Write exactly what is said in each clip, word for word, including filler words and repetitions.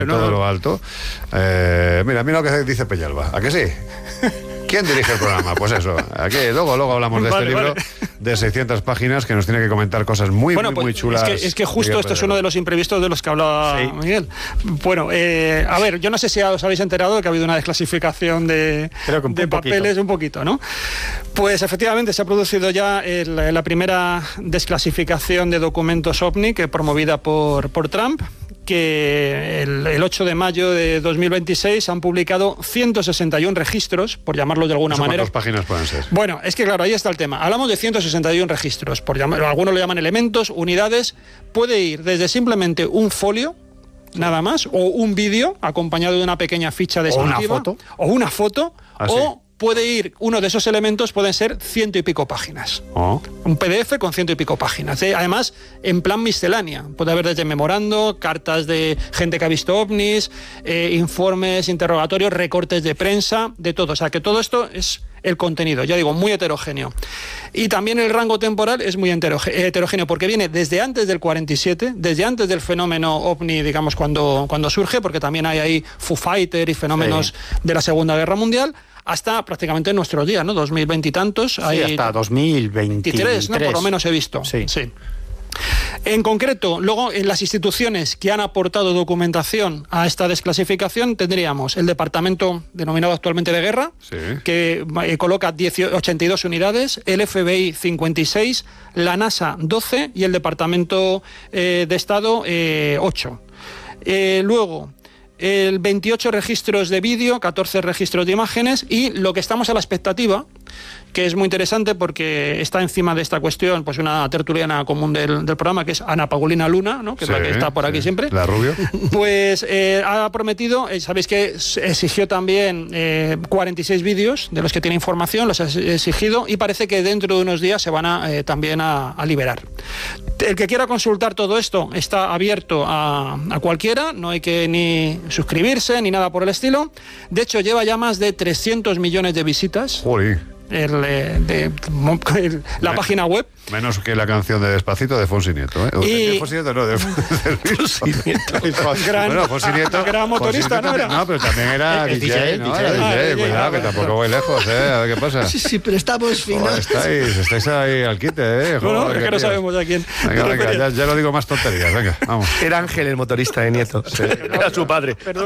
en todo lo alto. Eh, mira, mira lo que dice Peñalba. ¿A que sí? ¿Quién dirige el programa? Pues eso. Aquí, luego, luego hablamos de vale, este libro vale. de seiscientas páginas que nos tiene que comentar cosas muy, bueno, muy, pues, muy chulas. Es que, es que justo esto es uno de los imprevistos de los que hablaba sí. Miguel. Bueno, eh, a ver, yo no sé si os habéis enterado de que ha habido una desclasificación de, Creo que un, de un papeles, poquito. un poquito, ¿no? Pues efectivamente se ha producido ya el, la primera desclasificación de documentos OVNI que promovida por, por Trump, que el, el ocho de mayo de dos mil veintiséis han publicado ciento sesenta y uno registros, por llamarlos de alguna manera. ¿Cuántas páginas pueden ser? Bueno, es que claro, ahí está el tema. Hablamos de ciento sesenta y uno registros, por llamar, algunos lo llaman elementos, unidades. Puede ir desde simplemente un folio, nada más, o un vídeo acompañado de una pequeña ficha descriptiva. O una foto. O una foto, ¿Ah, o... sí? puede ir, uno de esos elementos pueden ser ciento y pico páginas. Oh. Un P D F con ciento y pico páginas. ¿eh? Además, en plan miscelánea. Puede haber desde memorando, cartas de gente que ha visto ovnis, eh, informes, interrogatorios, recortes de prensa, de todo. O sea, que todo esto es el contenido, ya digo, muy heterogéneo. Y también el rango temporal es muy heterogéneo, porque viene desde antes del cuarenta y siete, desde antes del fenómeno ovni, digamos, cuando, cuando surge, porque también hay ahí Foo Fighter y fenómenos sí. de la Segunda Guerra Mundial, hasta prácticamente nuestros días, ¿no? dos mil veinte y tantos. Sí, hay hasta dos mil veintitrés, ¿no? Por lo menos he visto. Sí. sí. En concreto, luego en las instituciones que han aportado documentación a esta desclasificación tendríamos el departamento denominado actualmente de guerra, sí. que eh, coloca ochenta y dos unidades, el F B I cincuenta y seis, la NASA doce y el Departamento eh, de Estado eh, ocho. Eh, luego... el veintiocho registros de vídeo, catorce registros de imágenes y lo que estamos a la expectativa, que es muy interesante porque está encima de esta cuestión pues una tertuliana común del, del programa, que es Ana Paulina Luna, ¿no? que sí, es la que está por aquí sí. siempre. La rubio. Pues eh, ha prometido, eh, sabéis que exigió también eh, cuarenta y seis vídeos de los que tiene información, los ha exigido y parece que dentro de unos días se van a, eh, también a, a liberar. El que quiera consultar todo esto está abierto a, a cualquiera, no hay que ni suscribirse ni nada por el estilo. De hecho, lleva ya más de trescientos millones de visitas. Joder. El, de, el, la Me, página web. Menos que la canción de Despacito de Fonsi Nieto, ¿eh? Y... De Fonsi Nieto no, de, de Fonsi Nieto. gran, bueno, Fonsi Nieto... gran motorista, ¿no era? No, pero también era D J, D J, ¿no? Era D J, ah, D J, cuidado, ah, que tampoco voy lejos, ¿eh? A ver qué pasa. Sí, sí, pero estamos finos. Oh, estáis, estáis ahí al quite, ¿eh? Joder, no, no, es que no sabemos a quién. Venga, venga, ya, ya lo digo más tonterías, venga, vamos. Era Ángel el motorista de Nieto. Sí. Era su padre. Perdón.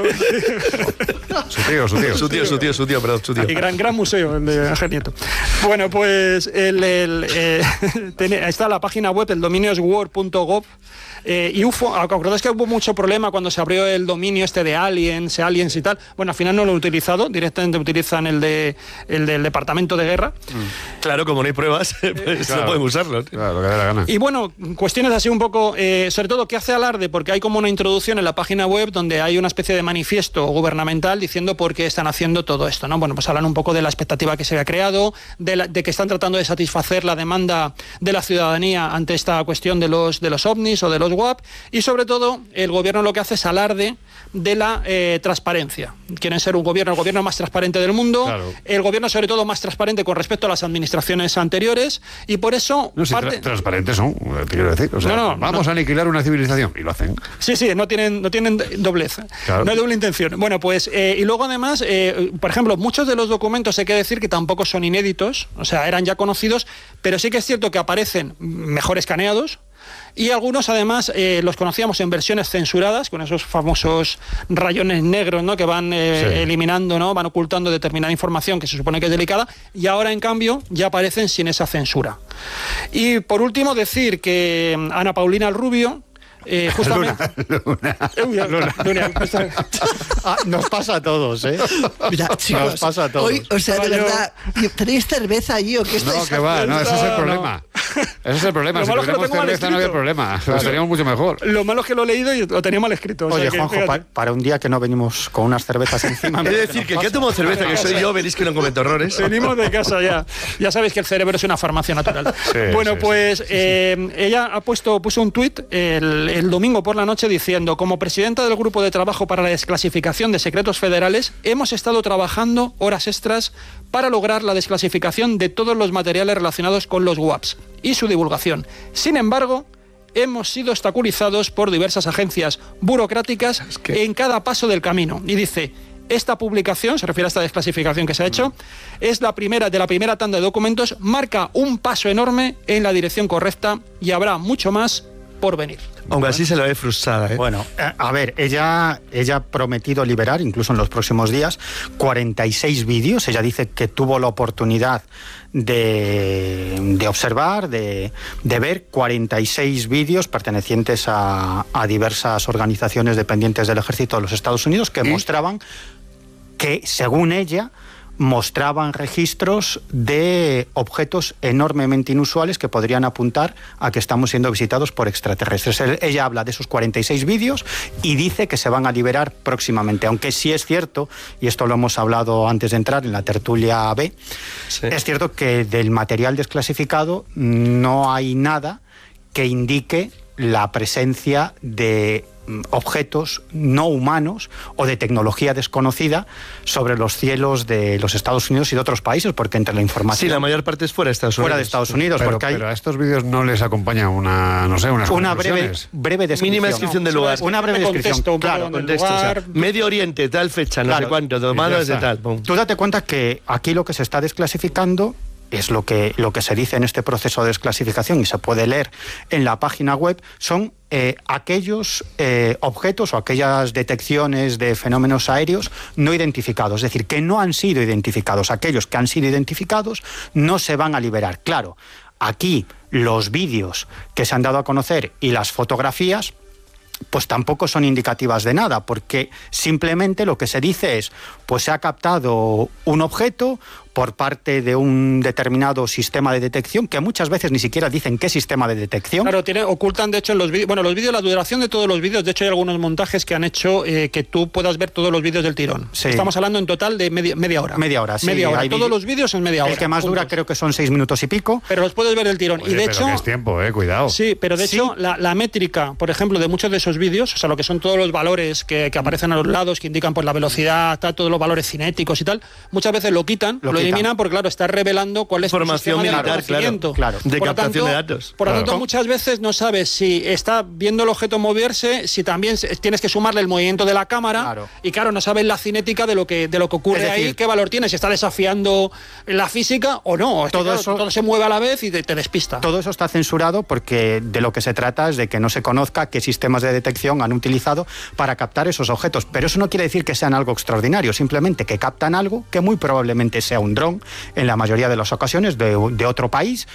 Su tío, su tío. Su tío, su tío, su tío, perdón, su tío. Y gran, gran museo, el de Ángel Nieto. Bueno, pues el, el, eh, tiene, está la página web, el dominio es war punto gov. Eh, y U F O, ¿acordáis que hubo mucho problema cuando se abrió el dominio este de Aliens, Aliens y tal? Bueno, al final no lo he utilizado, directamente utilizan el de el del Departamento de Guerra. Mm. Claro, como no hay pruebas, pues claro, no podemos usarlo. Claro, lo que dé la gana. Y bueno, cuestiones así un poco, eh, sobre todo que hace alarde, porque hay como una introducción en la página web donde hay una especie de manifiesto gubernamental diciendo por qué están haciendo todo esto, ¿no? Bueno, pues hablan un poco de la expectativa que se ha creado, de, la, de que están tratando de satisfacer la demanda de la ciudadanía ante esta cuestión de los, de los ovnis o de los W A P, y sobre todo el gobierno lo que hace es alarde de la eh, transparencia. Quieren ser un gobierno, el gobierno más transparente del mundo, claro. El gobierno sobre todo más transparente con respecto a las administraciones anteriores, y por eso... No, si parte... tra transparentes son, te quiero decir. O sea, no, no, vamos no. a aniquilar una civilización, y lo hacen. Sí, sí, no tienen, no tienen doblez, claro. No hay doble intención. Bueno, pues, eh, y luego además, eh, por ejemplo, muchos de los documentos hay que decir que tampoco son inéditos, o sea, eran ya conocidos, pero sí que es cierto que aparecen mejor escaneados, y algunos además eh, los conocíamos en versiones censuradas, con esos famosos rayones negros, ¿no? Que van eh, sí. eliminando, ¿no? Van ocultando determinada información que se supone que es delicada, y ahora en cambio ya aparecen sin esa censura. Y por último decir que Ana Paulina Rubio, Eh, justamente Luna, Luna. Luna. Luna. Ah, nos pasa a todos, ¿eh? Mira, chicos, nos pasa a todos. Hoy, o sea, de verdad, ¿tenéis cerveza allí o qué estáis No, que va, no, ese es el problema. No. Ese es el problema. Lo si tuviéramos cerveza no había problema. Claro. Estaríamos mucho mejor. Lo malo es que lo he leído y lo tenía mal escrito. Oye, o sea, que, Juanjo, pa para un día que no venimos con unas cervezas encima... Es decir, que el que ha tomado cerveza, que soy yo, veréis que no cometo errores. Venimos de casa ya. Ya sabéis que el cerebro es una farmacia natural. Sí, bueno, sí, pues sí, sí, eh, sí. ella ha puesto, puso un tuit el, el domingo por la noche diciendo: como presidenta del grupo de trabajo para la desclasificación de secretos federales, hemos estado trabajando horas extras para lograr la desclasificación de todos los materiales relacionados con los W A Ps y su divulgación. Sin embargo, hemos sido obstaculizados por diversas agencias burocráticas es que... en cada paso del camino. Y dice, esta publicación, se refiere a esta desclasificación que se ha hecho, es la primera de la primera tanda de documentos, marca un paso enorme en la dirección correcta y habrá mucho más por venir. Aunque así se la ve frustrada, ¿eh? Bueno, a ver, ella, ella ha prometido liberar, incluso en los próximos días, cuarenta y seis vídeos. Ella dice que tuvo la oportunidad de, de observar, de, de ver cuarenta y seis vídeos pertenecientes a, a diversas organizaciones dependientes del ejército de los Estados Unidos que ¿Sí? mostraban que, según ella, mostraban registros de objetos enormemente inusuales que podrían apuntar a que estamos siendo visitados por extraterrestres. Ella habla de esos cuarenta y seis vídeos y dice que se van a liberar próximamente, aunque sí es cierto, y esto lo hemos hablado antes de entrar en la tertulia B, sí. es cierto que del material desclasificado no hay nada que indique la presencia de objetos no humanos o de tecnología desconocida sobre los cielos de los Estados Unidos y de otros países, porque entre la información... Sí, la mayor parte es fuera de Estados Unidos. Fuera de Estados Unidos, pero, porque hay... Pero a estos vídeos no les acompaña una, no sé, unas Una breve, breve descripción. Mínima descripción no, del lugar. Una breve descripción, contexto, claro. Contexto, lugar, o sea, Medio Oriente, tal fecha, no claro, sé cuánto, tomados de tal. Pum. Tú date cuenta que aquí lo que se está desclasificando es lo que, lo que se dice en este proceso de desclasificación y se puede leer en la página web, son eh, aquellos eh, objetos o aquellas detecciones de fenómenos aéreos no identificados, es decir, que no han sido identificados. Aquellos que han sido identificados no se van a liberar. Claro, aquí los vídeos que se han dado a conocer y las fotografías pues tampoco son indicativas de nada, porque simplemente lo que se dice es, pues se ha captado un objeto por parte de un determinado sistema de detección, que muchas veces ni siquiera dicen qué sistema de detección. Claro, tiene, ocultan de hecho en los vídeos, bueno, los vídeos, la duración de todos los vídeos, de hecho hay algunos montajes que han hecho eh, que tú puedas ver todos los vídeos del tirón. Sí. Estamos hablando en total de media, media hora. Media hora, sí. Media hora, hay todos vídeo. los vídeos en media hora. El que más juntos. dura creo que son seis minutos y pico. Pero los puedes ver del tirón. Oye, y de pero hecho... que es tiempo, eh, cuidado. Sí, pero de Sí. hecho la, la métrica, por ejemplo, de muchos de esos vídeos, o sea, lo que son todos los valores que, que aparecen a los lados, que indican pues la velocidad, tal, todos los valores cinéticos y tal, muchas veces lo quitan, lo, Lo quitan. eliminan porque claro, está revelando cuál es Información el sistema militar, de reconocimiento. claro, de Por lo captación tanto, de datos. Por lo Claro. tanto, muchas veces no sabes si está viendo el objeto moverse, si también se- tienes que sumarle el movimiento de la cámara, Claro. y claro, no sabes la cinética de lo que de lo que ocurre Es decir, ahí, qué valor tiene, si está desafiando la física o no. Es que, todo claro, eso- todo se mueve a la vez y te, te despista. Todo eso está censurado porque de lo que se trata es de que no se conozca qué sistemas de detección han utilizado para captar esos objetos. Pero eso no quiere decir que sean algo extraordinario, simplemente que captan algo que muy probablemente sea un dron, en la mayoría de las ocasiones, de, de otro país,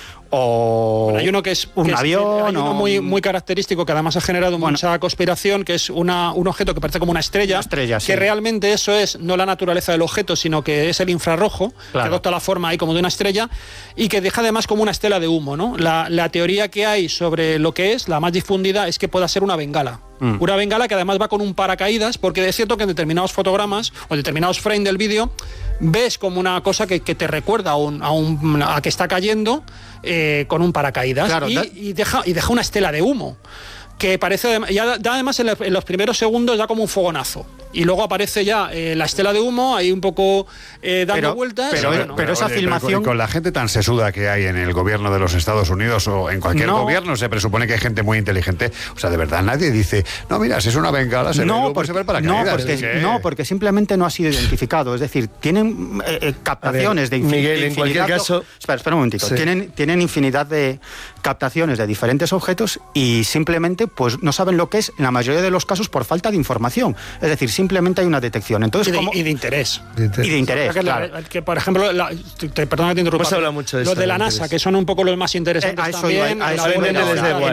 o Bueno, hay uno que es un que es- avión. hay uno o muy, un- muy característico que además ha generado Bueno. mucha conspiración, que es una, un objeto que parece como una estrella, Una estrella, que sí. realmente eso es no la naturaleza del objeto, sino que es el infrarrojo, Claro. que adopta la forma ahí como de una estrella y que deja además como una estela de humo, ¿no? La, la teoría que hay sobre lo que es, la más difundida, es que pueda ser una bengala. Mm. Una bengala que además va con un paracaídas, porque es cierto que en determinados fotogramas o en determinados frames del vídeo ves como una cosa que, que te recuerda a, un, a, un, a que está cayendo eh, con un paracaídas. Claro, y, da- y deja, y deja una estela de humo que parece, adem- ya da además en, la- en los primeros segundos da como un fogonazo y luego aparece ya eh, la estela de humo ahí un poco eh, dando Pero- vueltas. pero- y bueno, pero esa oye, filmación- con, con la gente tan sesuda que hay en el gobierno de los Estados Unidos o en cualquier No. gobierno, se presupone que hay gente muy inteligente. O sea, de verdad, nadie dice, no, mira, si es una bengala, se ve el No humo, porque, se ve el paracaídas". no, porque, Es que- no, porque simplemente no ha sido identificado. Es decir, tienen eh, eh, captaciones A ver, de, infin- Miguel, de en cualquier infinidad de- caso- Espera, espera un momentito. Sí. Tienen, tienen infinidad de captaciones de diferentes objetos y simplemente pues no saben lo que es, en la mayoría de los casos, por falta de información. Es decir, simplemente hay una detección. y, Entonces, de, ¿cómo? y de interés. Y de interés, Que, la- claro. que, por ejemplo, la, te, perdona que te interrumpa. Hemos hablado mucho de los esto, de la de NASA, interés. que son un poco los más interesantes Eh, a eso también. iba, a eso la iba Orden ahora. les da igual.